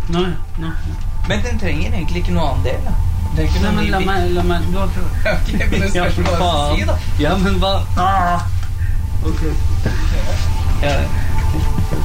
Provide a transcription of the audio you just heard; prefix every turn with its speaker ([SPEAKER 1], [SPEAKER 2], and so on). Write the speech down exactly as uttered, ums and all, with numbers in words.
[SPEAKER 1] Nå, nå.
[SPEAKER 2] Men den trenger egentlig ikke noe annen del, da. Det er ikke
[SPEAKER 1] Nei,
[SPEAKER 2] noe
[SPEAKER 1] men la meg, la meg, du har prøvd.
[SPEAKER 2] Ok, men det
[SPEAKER 1] Ja,
[SPEAKER 2] spørs
[SPEAKER 1] for
[SPEAKER 2] hva du
[SPEAKER 1] faen.
[SPEAKER 2] sier, da.
[SPEAKER 1] Ja, men hva? Ah! Ok.
[SPEAKER 2] Ja,